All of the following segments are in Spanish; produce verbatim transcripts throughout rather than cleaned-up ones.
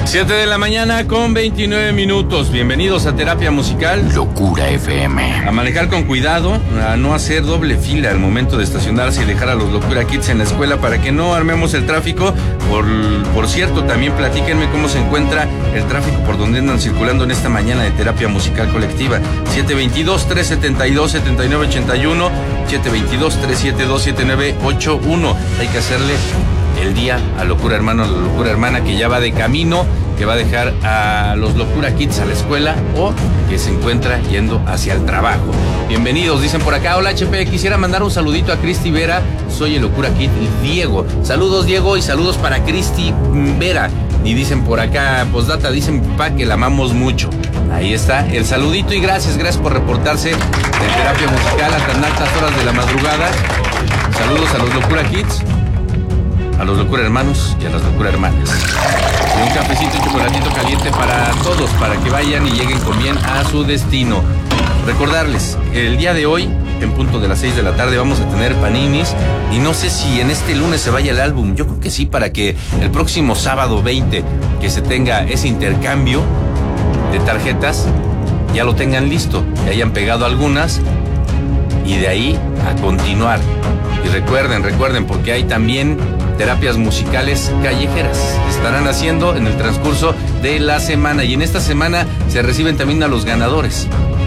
siete de la mañana con veintinueve minutos. Bienvenidos a Terapia Musical Locura F M. A manejar con cuidado, a no hacer doble fila al momento de estacionarse y dejar a los Locura Kids en la escuela para que no armemos el tráfico. Por, por cierto, también platíquenme cómo se encuentra el tráfico por donde andan circulando en esta mañana de Terapia Musical Colectiva. siete dos dos, tres siete dos, siete nueve ocho uno, siete dos dos, tres siete dos, siete nueve ocho uno. Hay que hacerle el día a Locura Hermano, a la Locura Hermana, que ya va de camino, que va a dejar a los Locura Kids a la escuela o que se encuentra yendo hacia el trabajo. Bienvenidos, dicen por acá. Hola H P, quisiera mandar un saludito a Cristi Vera, soy el Locura Kid Diego. Saludos Diego y saludos para Cristi Vera. Y dicen por acá, postdata, dicen papá que la amamos mucho. Ahí está el saludito y gracias, gracias por reportarse en Terapia Musical a tan altas horas de la madrugada. Saludos a los Locura Kids, a los Locura Hermanos y a las Locura Hermanas. Y un cafecito y chocolatito caliente para todos, para que vayan y lleguen con bien a su destino. Recordarles, el día de hoy, en punto de las seis de la tarde, vamos a tener paninis. Y no sé si en este lunes se vaya el álbum. Yo creo que sí, para que el próximo sábado veinte, que se tenga ese intercambio de tarjetas, ya lo tengan listo, que hayan pegado algunas y de ahí a continuar. Y recuerden, recuerden, porque hay también terapias musicales callejeras. Estarán haciendo en el transcurso de la semana. Y en esta semana se reciben también a los ganadores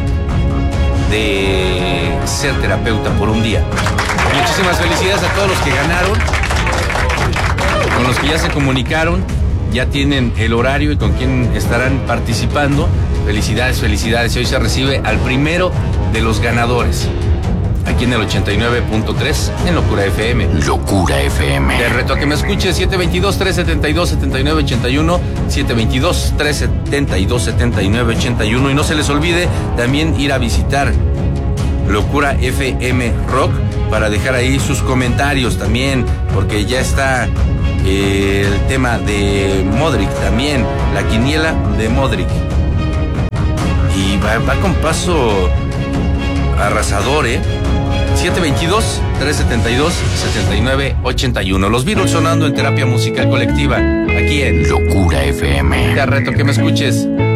de ser terapeuta por un día. Muchísimas felicidades a todos los que ganaron, con los que ya se comunicaron, ya tienen el horario y con quién estarán participando. Felicidades, felicidades. Y hoy se recibe al primero de los ganadores, aquí en el ochenta y nueve punto tres en Locura F M. Locura F M. Te reto a que me escuches. Siete dos dos, tres siete dos, siete nueve ocho uno, siete dos dos, tres siete dos, siete nueve ocho uno. Y no se les olvide también ir a visitar Locura F M Rock para dejar ahí sus comentarios también, porque ya está eh, el tema de Modric también, la quiniela de Modric. Y va, va con paso arrasador, ¿eh? siete dos dos, tres siete dos, siete nueve ocho uno. Los Beatles sonando en Terapia Musical Colectiva, aquí en Locura F M. Te reto que me escuches.